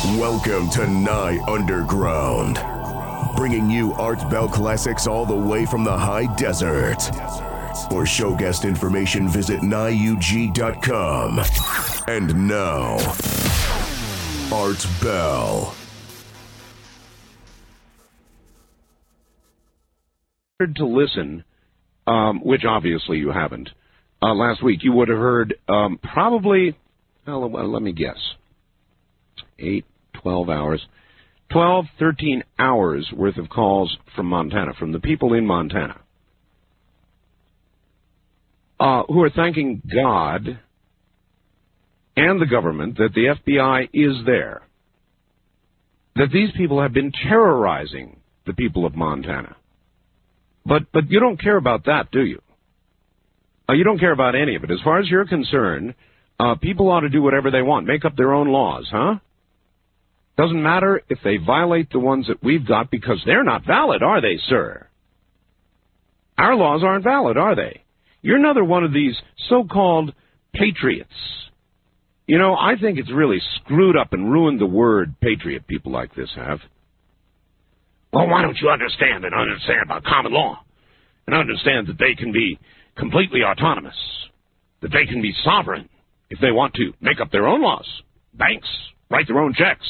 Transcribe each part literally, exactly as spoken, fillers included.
Welcome to Nye Underground, bringing you Art Bell classics all the way from the high desert. For show guest information, visit nye u g dot com. And now, Art Bell. To listen, um, which obviously you haven't, uh, last week, you would have heard um, probably, well, let me guess, eight, twelve hours, twelve, thirteen hours worth of calls from Montana, from the people in Montana, uh, who are thanking God and the government that the F B I is there, that these people have been terrorizing the people of Montana. But but you don't care about that, do you? Uh, you don't care about any of it. As far as you're concerned, uh, people ought to do whatever they want, make up their own laws, huh? Doesn't matter if they violate the ones that we've got, because they're not valid, are they, sir? Our laws aren't valid, are they? You're another one of these so-called patriots. You know, I think it's really screwed up and ruined the word patriot, people like this have. Well, why don't you understand and understand about common law and understand that they can be completely autonomous, that they can be sovereign if they want to make up their own laws, banks, write their own checks.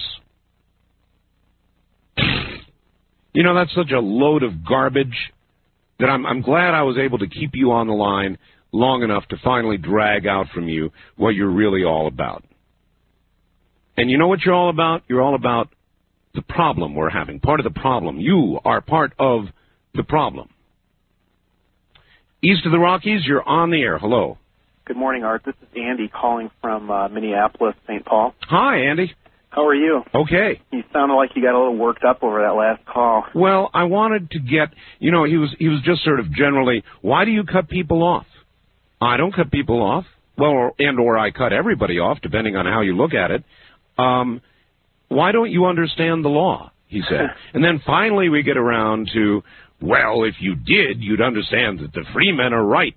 You know, that's such a load of garbage that I'm, I'm glad I was able to keep you on the line long enough to finally drag out from you what you're really all about. And you know what you're all about? You're all about the problem we're having, part of the problem. You are part of the problem. East of the Rockies, you're on the air. Hello. Good morning, Art. This is Andy calling from uh, Minneapolis, Saint Paul. Hi, Andy. How are you? Okay. You sounded like you got a little worked up over that last call. Well, I wanted to get, you know, he was he was just sort of generally, why do you cut people off? I don't cut people off. Well, or, and or I cut everybody off, depending on how you look at it. Um... Why don't you understand the law, he said. And then finally we get around to, well, if you did, you'd understand that the free men are right.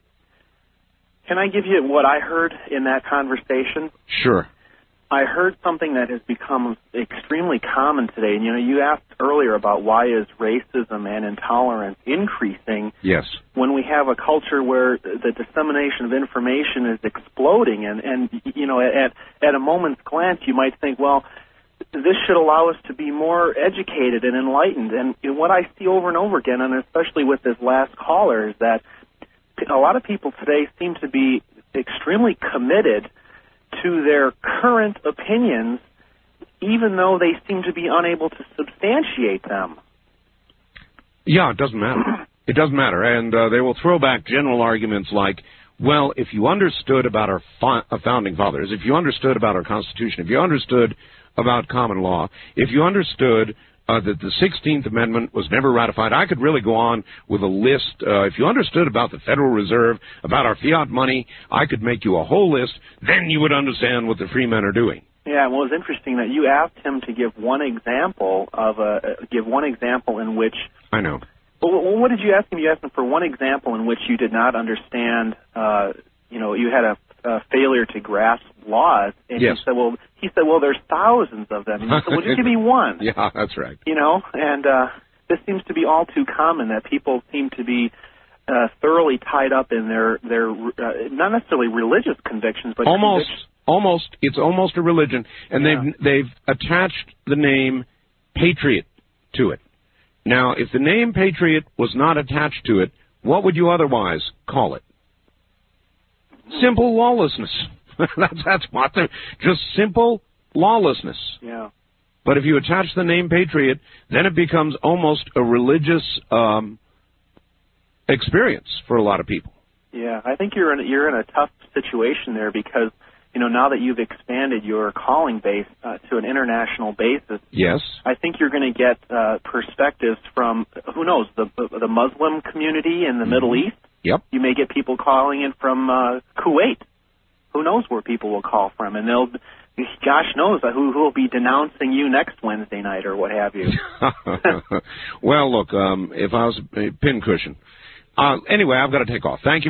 Can I give you what I heard in that conversation? Sure. I heard something that has become extremely common today. And, you know, you asked earlier about why is racism and intolerance increasing. Yes. When we have a culture where the dissemination of information is exploding. And, and you know, at, at a moment's glance, you might think, well, this should allow us to be more educated and enlightened. And what I see over and over again, and especially with this last caller, is that a lot of people today seem to be extremely committed to their current opinions, even though they seem to be unable to substantiate them. Yeah, it doesn't matter. It doesn't matter. And uh, they will throw back general arguments like, well, if you understood about our fa- founding fathers, if you understood about our Constitution, if you understood about common law, if you understood uh, that the sixteenth Amendment was never ratified, I could really go on with a list. Uh, if you understood about the Federal Reserve, about our fiat money, I could make you a whole list. Then you would understand what the free men are doing. Yeah, well, it's interesting that you asked him to give one example of a uh, give one example in which. I know. Well, what did you ask him? You asked him for one example in which you did not understand. Uh, you know, you had a, a failure to grasp laws, and yes. he said, "Well, he said, well, there's thousands of them." And he said, "Well, just give me one." Yeah, that's right. You know, and uh, this seems to be all too common that people seem to be uh, thoroughly tied up in their their uh, not necessarily religious convictions, but almost, convictions. almost, it's almost a religion, and yeah. they've they've attached the name patriot to it. Now, if the name patriot was not attached to it, what would you otherwise call it? Simple lawlessness. that's that's what they're just simple lawlessness. Yeah. But if you attach the name patriot, then it becomes almost a religious um, experience for a lot of people. Yeah, I think you're in you're in a tough situation there because, you know, now that you've expanded your calling base uh, to an international basis, yes, I think you're going to get uh, perspectives from, who knows, the the Muslim community in the mm-hmm. Middle East. Yep. You may get people calling in from uh, Kuwait. Who knows where people will call from, and they'll, gosh knows who who will be denouncing you next Wednesday night or what have you. Well, look, um, if I was a pincushion. Uh, anyway, I've got to take off. Thank you.